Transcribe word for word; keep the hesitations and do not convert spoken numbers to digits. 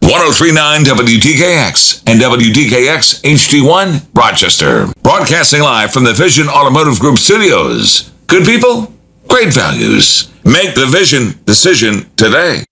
oh three point nine W T K X and W T K X H D one, Rochester. Broadcasting live from the Vision Automotive Group studios. Good people, great values. Make the Vision decision today.